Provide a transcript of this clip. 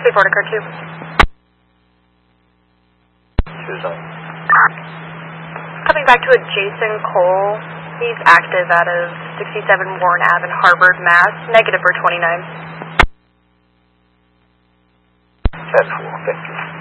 Big Border Car 2. Susan. Coming back to a Jason Cole. He's active out of 67 Warren Ave in Harvard, Mass. Negative for 29. 10-4, thank you.